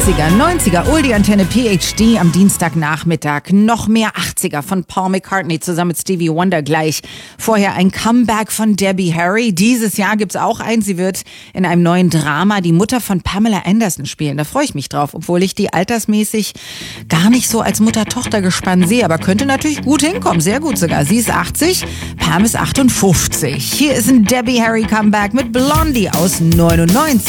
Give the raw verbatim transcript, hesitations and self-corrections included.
achtziger, neunziger, Oldie-Antenne P H D am Dienstagnachmittag. Noch mehr achtziger von Paul McCartney zusammen mit Stevie Wonder gleich. Vorher ein Comeback von Debbie Harry. Dieses Jahr gibt's auch eins. Sie wird in einem neuen Drama die Mutter von Pamela Anderson spielen. Da freue ich mich drauf, obwohl ich die altersmäßig gar nicht so als Mutter-Tochter-Gespann sehe. Aber könnte natürlich gut hinkommen. Sehr gut sogar. Sie ist achtzig, Pam ist achtundfünfzig. Hier ist ein Debbie Harry Comeback mit Blondie aus neunundneunzig.